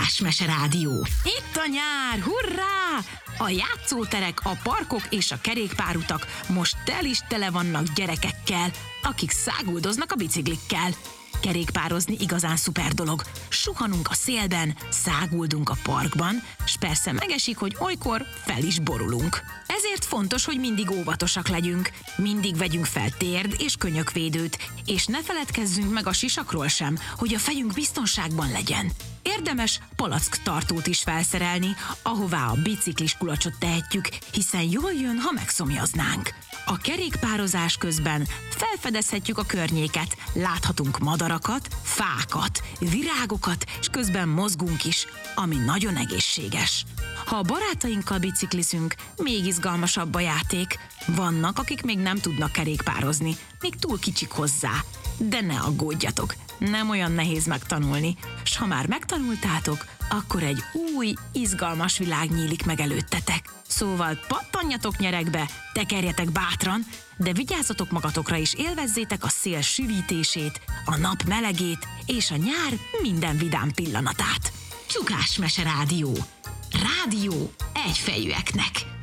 Csukás-mese rádió. Itt a nyár, hurrá! A játszóterek, a parkok és a kerékpárutak most tele vannak gyerekekkel, akik száguldoznak a biciklikkel. Kerékpározni igazán szuper dolog. Suhanunk a szélben, száguldunk a parkban, s persze megesik, hogy olykor fel is borulunk. Ezért fontos, hogy mindig óvatosak legyünk. Mindig vegyünk fel térd és könyökvédőt, és ne feledkezzünk meg a sisakról sem, hogy a fejünk biztonságban legyen. Érdemes palacktartót is felszerelni, ahová a biciklis kulacsot tehetjük, hiszen jól jön, ha megszomjaznánk. A kerékpározás közben felfedezhetjük a környéket, láthatunk madarakat, fákat, virágokat, és közben mozgunk is, ami nagyon egészséges. Ha a barátainkkal biciklizünk, még izgalmasabb a játék. Vannak, akik még nem tudnak kerékpározni, még túl kicsik hozzá. De ne aggódjatok, nem olyan nehéz megtanulni, s ha már megtanultátok, akkor egy új, izgalmas világ nyílik meg előttetek. Szóval pattanjatok nyeregbe, tekerjetek bátran, de vigyázzatok magatokra is, élvezzétek a szél süvítését, a nap melegét és a nyár minden vidám pillanatát. Csukás-mese rádió. Rádió egyfejűeknek.